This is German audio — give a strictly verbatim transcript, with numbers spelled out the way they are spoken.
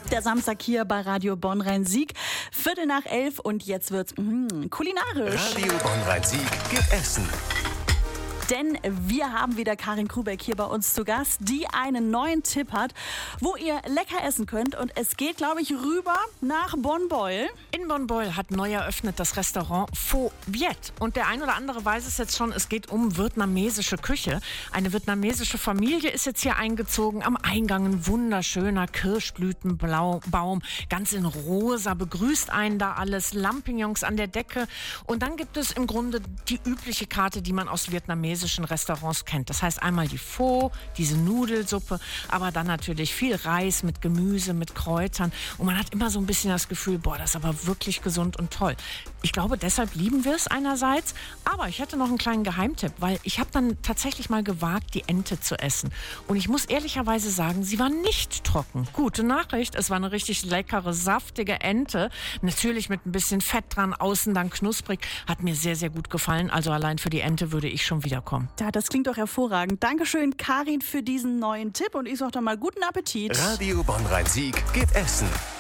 Der Samstag hier bei Radio Bonn-Rhein-Sieg. Viertel nach elf und jetzt wird's mm, kulinarisch. Radio Bonn-Rhein-Sieg geht essen. Denn wir haben wieder Karin Krubeck hier bei uns zu Gast, die einen neuen Tipp hat, wo ihr lecker essen könnt. Und es geht, glaube ich, rüber nach Bonn-Beuel. In Bonn-Beuel hat neu eröffnet das Restaurant Pho Viet. Und der ein oder andere weiß es jetzt schon, es geht um vietnamesische Küche. Eine vietnamesische Familie ist jetzt hier eingezogen. Am Eingang ein wunderschöner Kirschblütenbaum, ganz in rosa, begrüßt einen da alles, Lampignons an der Decke. Und dann gibt es im Grunde die übliche Karte, die man aus vietnamesischen Restaurants kennt. Das heißt einmal die Pho, diese Nudelsuppe, aber dann natürlich viel Reis mit Gemüse, mit Kräutern. Und man hat immer so ein bisschen das Gefühl, boah, das ist aber wirklich gesund und toll. Ich glaube, deshalb lieben wir es einerseits. Aber ich hätte noch einen kleinen Geheimtipp, weil ich habe dann tatsächlich mal gewagt, die Ente zu essen. Und ich muss ehrlicherweise sagen, sie war nicht trocken. Gute Nachricht, es war eine richtig leckere, saftige Ente. Natürlich mit ein bisschen Fett dran, außen dann knusprig. Hat mir sehr, sehr gut gefallen. Also allein für die Ente würde ich schon wiederkommen. Ja, das klingt doch hervorragend. Dankeschön, Karin, für diesen neuen Tipp. Und ich sage dann mal guten Appetit. Radio Bonn-Rhein-Sieg geht essen.